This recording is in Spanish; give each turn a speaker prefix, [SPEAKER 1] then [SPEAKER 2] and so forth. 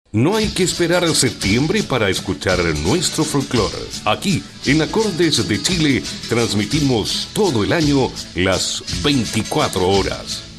[SPEAKER 1] No hay que esperar a septiembre para escuchar nuestro folclore. Aquí, en Acordes de Chile, transmitimos todo el año las 24 horas.